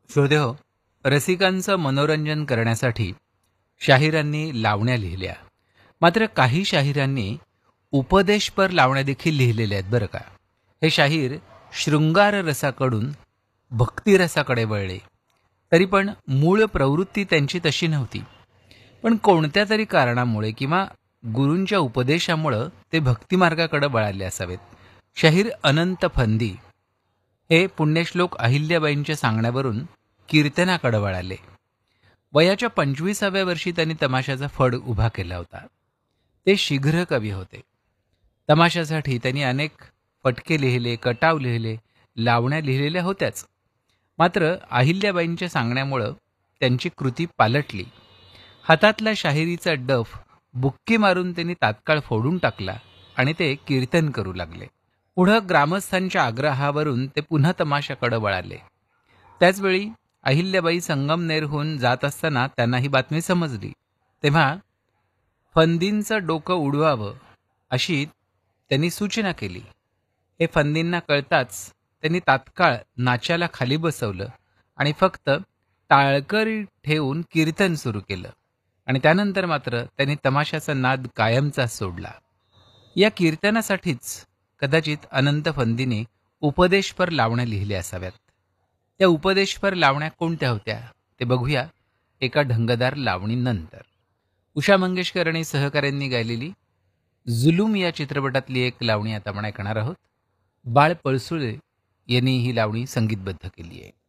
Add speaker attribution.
Speaker 1: श्रोतेहो, रसिकांचं मनोरंजन करण्यासाठी शाहिरांनी लावण्या लिहिल्या. मात्र काही शाहिरांनी उपदेशपर लावण्या देखील लिहिलेल्या आहेत बरं का. हे शाहीर शृंगार रसाकडून भक्तिरसाकडे वळले. तरी पण मूळ प्रवृत्ती त्यांची तशी नव्हती. पण कोणत्या तरी कारणामुळे किंवा गुरूंच्या उपदेशामुळं ते भक्तिमार्गाकडे वळाले असावेत. शाहीर अनंत फंदी हे पुण्यश्लोक अहिल्याबाईंच्या सांगण्यावरून कीर्तनाकडे वळाले. वयाच्या 25व्या वर्षी त्यांनी तमाशाचा फड उभा केला होता. ते शीघ्र कवी होते. तमाशासाठी त्यांनी अनेक फटके लिहिले, कटाव लिहिले, लावण्या लिहिलेल्या होत्याच. मात्र अहिल्याबाईंच्या सांगण्यामुळं त्यांची कृती पालटली. हातातला शाहिरीचा डफ बुक्की मारून त्यांनी तात्काळ फोडून टाकला आणि ते कीर्तन करू लागले. पुढं ग्रामस्थांच्या आग्रहावरून ते पुन्हा तमाशाकडे वळाले. त्याचवेळी अहिल्याबाई संगमनेरहून जात असताना त्यांना ही बातमी समजली. तेव्हा फंदींचं डोकं उडवावं अशी त्यांनी सूचना केली. हे फंदींना कळताच त्यांनी तात्काळ नाच्याला खाली बसवलं आणि फक्त टाळकरी ठेवून कीर्तन सुरू केलं. आणि त्यानंतर मात्र त्यांनी तमाशाचा नाद कायमचा सोडला. या कीर्तनासाठीच कदाचित अनंत फंदीने उपदेशपर लावण्या लिहिल्या असाव्यात. त्या उपदेशपर लावण्या कोणत्या होत्या ते बघूया एका ढंगदार लावणीनंतर. उषा मंगेशकर आणि सहकाऱ्यांनी गायलेली जुलूम या चित्रपटातली एक लावणी आता आपण ऐकणार आहोत. बाळ पळसुळे यांनी ही लावणी संगीतबद्ध केली आहे.